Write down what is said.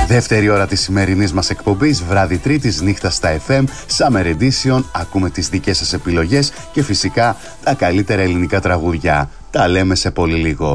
Δεύτερη ώρα της σημερινής μας εκπομπής, βράδυ Τρίτης, νύχτα στα FM, Summer Edition, ακούμε τις δικές σας επιλογές και φυσικά τα καλύτερα ελληνικά τραγούδια. Τα λέμε σε πολύ λίγο.